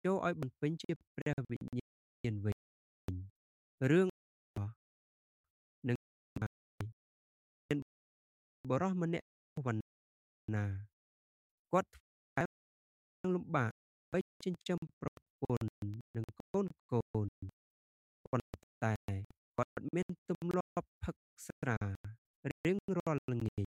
ចូលឲ្យបំពេញជាព្រះវិញ្ញាណវិញរឿងនឹងមានបរិសម្នាក់វណ្ណាគាត់ធ្វើលំបាកបីចិញ្ចឹមប្រពន្ធនិងកូនប៉ុន្តែគាត់មានទម្លាប់ផឹកស្រារៀងរាល់ល្ងាច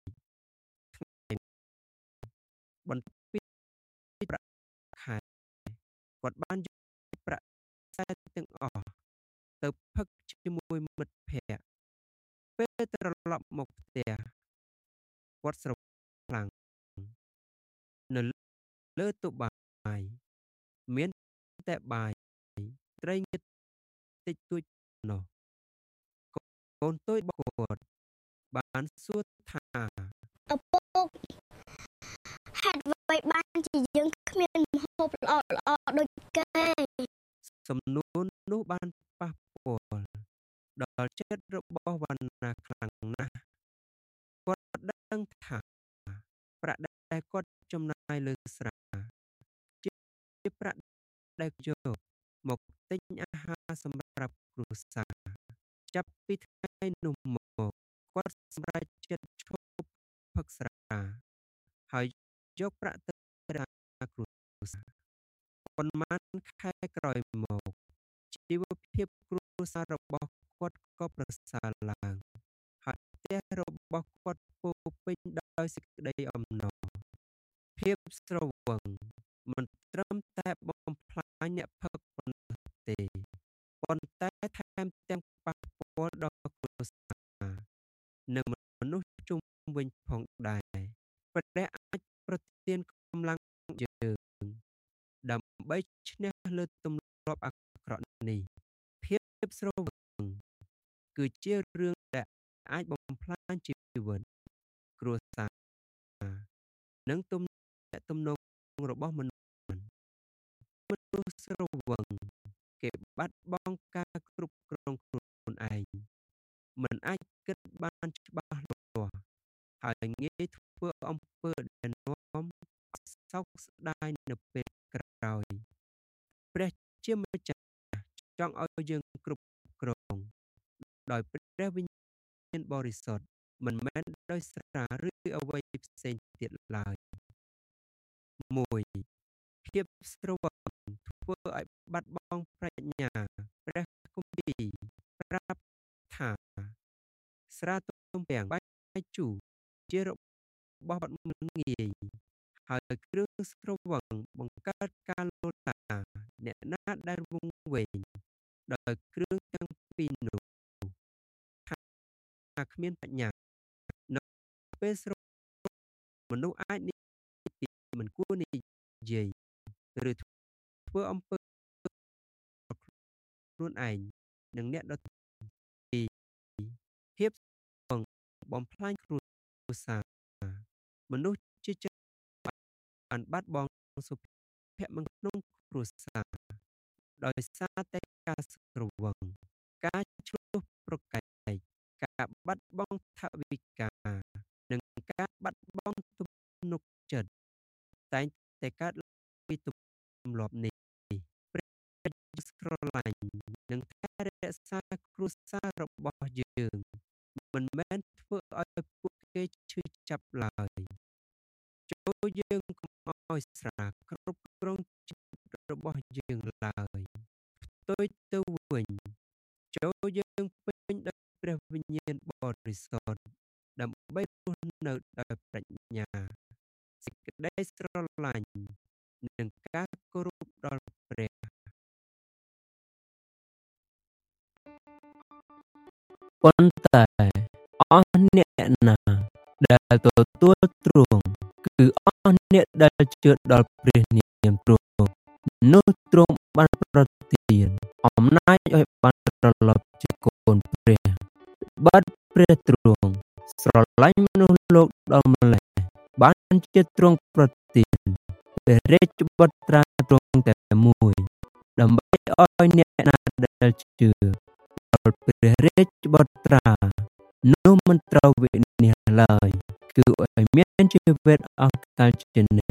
បន្ទាប់ពីប្រាក់ខែគាត់បានយកប្រាក់ខ្សែទាំងអស់ទៅផឹកជាមួយមិត្តភ័ក្តិពេលត្រឡប់មកផ្ទះគាត់ស្រវឹងខ្លាំងនៅលើតុបាយមានតែបាយត្រីងៀតតិចតួចប៉ុណ្ណោះកូនតូចរបស់គាត់បានសួរថាឪពុកហេតុអ្វីបានជាយើងគ្មានម្ហូបល្អដូចគេសំណួរនោះបានប៉ះពាល់ដល់ចិត្តរបស់វណ្ណាខ្លាំងណាស់គាត់ដឹងថាប្រាក់ដែលគាត់ចំណាយលើស្រាជាប្រាក់ដែលយកមកទិញអាហារសម្រាប់គ្រួសារចាប់ពីថ្ងៃនោះមកគាត់សម្រេចចិត្តឈប់ផឹកស្រាហើយយកប្រាក់ទៅរកគ្រួសារប៉ុន្មានខែក្រោយមកជីវភាពគ្រួសាររបស់គាត់ក៏ប្រសើរឡើងហើយផ្ទះរបស់គាត់ពោរពេញដោយសេចក្តីអំណរភាពស្រវឹងមិនត្រឹមតែបំផ្លាញអ្នកផឹកប៉ុណ្ណោះទេប៉ុន្តែថែមទាំងប៉ះពាល់ដល់គ្រួសារនិងមនុស្សជុំវិញផងដែរព្រះអាចប្រទានកម្លាំងយើងដើម្បីឈ្នះលើទម្លាប់អាក្រក់នេះភាពស្រវឹងគឺជារឿងដែលអាចបំផ្លាញជីវិតគ្រួសារនិងទំនាក់ទំនងរបស់មនុស្សស្រវឹងគេបាត់បង់ការគ្រប់គ្រងខ្លួនឯងមិនអាចគិតបានច្បាស់លាស់ហើយងាយធ្វើអំពើដែលនាំសោកស្ដាយនៅពេលក្រោយព្រះជាម្ចាស់ចង់ឲ្យយើងគ្រប់គ្រងដោយព្រះវិញ្ញាណបរិសុទ្ធមិនមែនដោយស្រាឬអ្វីផ្សេងទៀតឡើយ1ភាពស្រវឹងធ្វើឲ្យបាត់បង់ប្រាជ្ញាព្រះគម្ពីរប្រាប់ថាស្រាទំពាំងបាយជូរជារបស់បាត់មិនងាយហើយគ្រឿងស្រវឹងបង្កើតការលោតឡាអ្នកណាដែលវង្វេងដោយគ្រឿងទាំងពីរនោះថាគ្មានបញ្ញានៅពេលស្រវឹងមនុស្សអាចនិយាយមិនគួរនិយាយឬធ្វើអំពើខ្លួនឯងនិងអ្នកដទៃភាពស្វឹងបំផ្លាញគ្រួសារមនុស្សជាច្រើនបាត់បង់សុភមង្គលក្នុងគ្រួសារដោយសារតែការស្រវឹងការឆ្លោះប្រកែកការបាត់បង់ថវិកានិងការបាត់បង់ទំនុកចិត្តតែងតែកើតឡើងពីទម្លាប់នេះព្រះស្រឡាញ់និងថែរក្សាគ្រួសាររបស់យើងមិនមែនធ្វើឲ្យពួកគេឈឺចាប់ឡើយចូលយើងកុំឲ្យស្រាគ្រប់គ្រងជីវិតរបស់យើងឡើយផ្ទុយទៅវិញចូលយើងពេញដោយព្រះវិញ្ញាណបរិសុទ្ធដើម្បីរស់នៅដោយប្រាជ្ញាសេចក្តីស្រឡាញ់និងការគោរពដល់ព្រះប៉ុន្តែអស់អ្នកណាដែលទទួលទ្រង់គឺអស់អ្នកដែលជឿដល់ព្រះនាមទ្រង់នោះទ្រង់បានប្រទានអំណាចឲ្យបានត្រឡប់ជាកូនព្រះបាត់ព្រះទ្រង់ស្រឡាញ់មនុស្សលោកដល់ម្លេះបានជាទ្រង់ប្រទានព្រះរាជបុត្រាទ្រង់តែមួយដើម្បីឲ្យអ្នកណាដែលជឿដល់ព្រះរាជបុត្រានោះមិនត្រូវវិនាសឡើយគឺឲ្យមានជីវិតអស់កលជានិច្ច